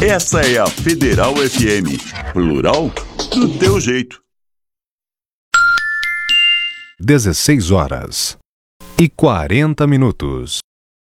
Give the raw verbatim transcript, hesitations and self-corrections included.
Essa é a Federal F M. Plural do teu jeito. dezesseis horas e quarenta minutos.